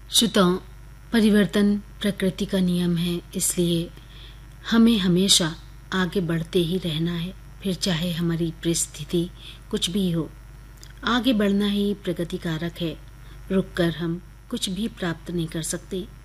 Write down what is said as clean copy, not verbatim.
श्रोताओं, परिवर्तन प्रकृति का नियम है, इसलिए हमें हमेशा आगे बढ़ते ही रहना है, फिर चाहे हमारी परिस्थिति कुछ भी हो। आगे बढ़ना ही प्रगति कारक है। रुक कर हम कुछ भी प्राप्त नहीं कर सकते।